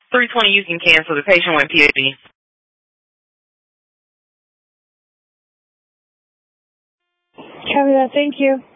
320, you can cancel. The patient went PAD. Copy that. Thank you.